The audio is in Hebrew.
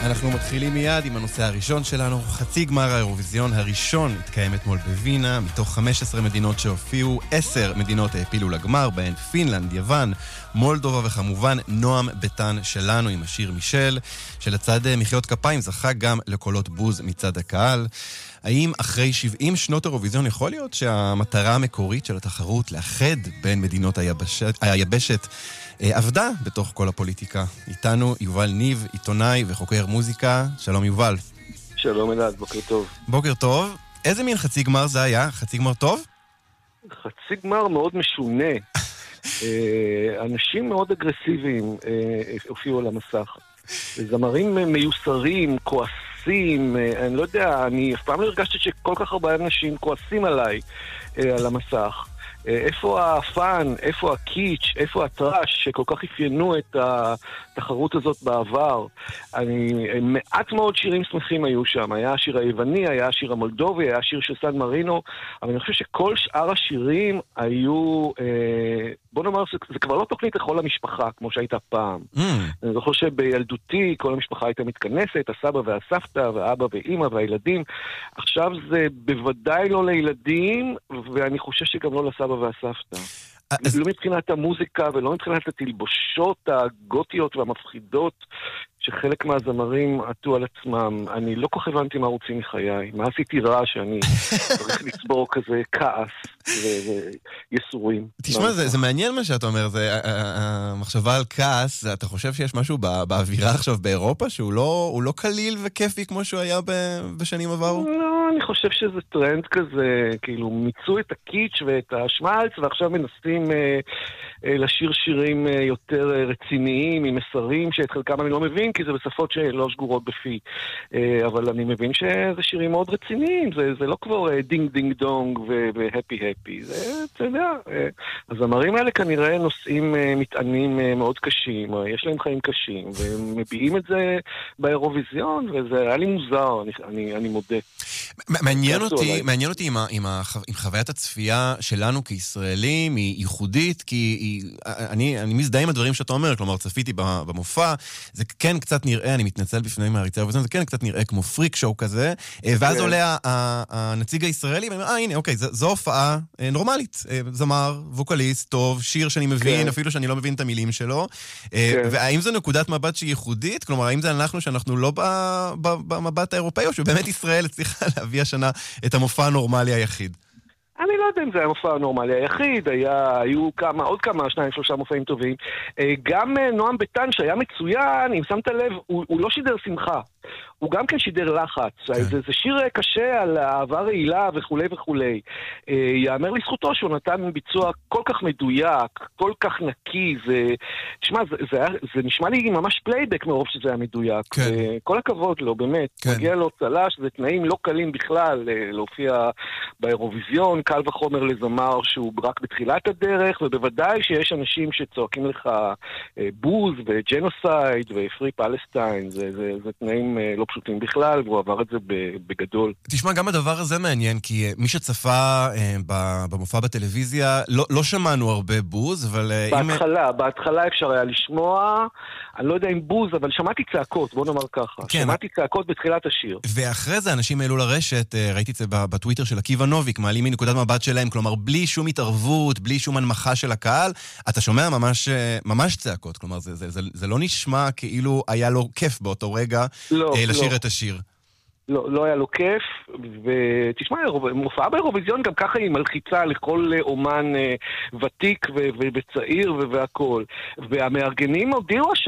אנחנו מתחילים מיד עם הנושא הראשון שלנו. חצי גמר האירוויזיון הראשון התקיים אתמול בווינה. מתוך 15 מדינות שהופיעו, 10 מדינות העפילו לגמר, בהן פינלנד, יוון, מולדובה וכמובן נועם ביטן שלנו עם השיר מישל, שלצד מחיאות כפיים זכה גם לקולות בוז מצד הקהל. האם אחרי 70 שנות אירוויזיון יכול להיות שהמטרה המקורית של התחרות לאחד בין מדינות היבשת עבדה בתוך כל הפוליטיקה? איתנו יובל ניב, עיתונאי וחוקר מוזיקה. שלום יובל. שלום אלעד, בוקר טוב. בוקר טוב. איזה מין חצי גמר זה היה? חצי גמר טוב? חצי גמר מאוד משונה. אנשים מאוד אגרסיביים הופיעו על המסך. זמרים מיוסרים, כועסים, אני לא יודע, אני אף פעם לא הרגשתי שכל כך הרבה אנשים כועסים עליי על המסך. איפה הפאן, איפה הקיץ', איפה הטראש שכל כך אפיינו את התחרות הזאת בעבר. מעט מאוד שירים שמחים היו שם. היה השיר היווני, היה השיר המולדובי, היה השיר של סן מרינו, אבל אני חושב שכל שאר השירים היו, בוא נאמר, זה כבר לא תוכנית לכל המשפחה, כמו שהייתה פעם. אני זוכר שבילדותי כל המשפחה הייתה מתכנסת, הסבא והסבתא, והאבא ואמא והילדים. עכשיו זה בוודאי לא לילדים, ואני חושב שגם לא לסבא והסבתא. לא מבחינת המוזיקה ולא מבחינת התלבושות הגותיות והמפחידות שחלק מהזמרים עטו על עצמם. אני לא כל כך הבנתי מה רוצים מחיי. מה עשיתי רע שאני צריך לצבור כזה כעס ויסורים. תשמע, זה מעניין מה שאתה אומר. המחשבה על כעס, אתה חושב שיש משהו באווירה עכשיו באירופה שהוא לא קליל וכיפי כמו שהוא היה בשנים עברו? לא, אני חושב שזה טרנד כזה, כאילו מיצו את הקיץ' ואת השמלץ ועכשיו מנסים לשיר שירים יותר רציניים עם מסרים שאת חלקם אני לא מבין כי זה בשפות שלא שגורות בפי, אבל אני מבין שזה שירים מאוד רציניים, זה לא כבר דינג דינג דונג והפי הפי, זה, אתה יודע, הזמרים האלה כנראה נושאים מטענים מאוד קשים, יש להם חיים קשים, והם מביעים את זה באירוויזיון, וזה היה לי מוזר, אני מודה. מעניין אותי עם חוויית הצפייה שלנו כישראלים, היא ייחודית, כי אני מזדהה עם הדברים שאתה אומר, כלומר צפיתי במופע, זה כן קצת נראה, אני מתנצל בפני מעריצי האירוויזיון, זה כן קצת נראה כמו פריק שואו כזה, ואז עולה הנציג הישראלי, ואומר, הנה, אוקיי, זו הופעה נורמלית, זמר, ווקליסט, טוב, שיר שאני מבין, אפילו שאני לא מבין את המילים שלו, והאם זו נקודת מבט שהיא ייחודית? כלומר, האם זה שאנחנו לא במבט האירופאי, או שבאמת ישראל הצליחה להביא השנה את המופע הנורמלי היחיד? אני לא יודע אם זה היה המופע הנורמלי היחיד, היו עוד כמה, 2-3 מופעים טובים. גם נועם ביטן שהיה מצוין, אם שמת לב, הוא לא שידר שמחה. הוא גם כן שידר לחץ. זה שיר קשה על אהבה רעילה וכו' וכו'. יאמר לזכותו שהוא נתן ביצוע כל כך מדויק, כל כך נקי. תשמע, זה נשמע לי ממש פלייבק מרוב שזה היה מדויק. כל הכבוד לו, באמת. מגיע לו צל"ש, זה תנאים לא קלים בכלל להופיע באירוויזיון, קל וחומר לזמר שהוא רק בתחילת הדרך, ובוודאי שיש אנשים שצועקים לך בוז וג'נוסייד ופרי פלסטיין. זה תנאים לא פשוטים בכלל, והוא עבר את זה בגדול. תשמע, גם הדבר הזה מעניין, כי מי שצפה במופע בטלוויזיה, לא שמענו הרבה בוז, אבל... בהתחלה אפשר היה לשמוע, אני לא יודע אם בוז, אבל שמעתי צעקות, בוא נאמר ככה. שמעתי צעקות בתחילת השיר. ואחרי זה אנשים העלו לרשת, ראיתי את זה בטוויטר של עקיבא נוביק, מעלים מנקודת מבט שלהם, כלומר, בלי שום התערבות, בלי שום הנמכה של הקהל, אתה שומע ממש צעקות, כלומר, זה לא נשמע כאילו היה לו כיף באותו רגע לשיר את השיר. לא היה לו כיף, ותשמע, מופעה באירוויזיון גם ככה היא מלחיצה לכל אומן ותיק וצעיר והכל. והמארגנים הודיעו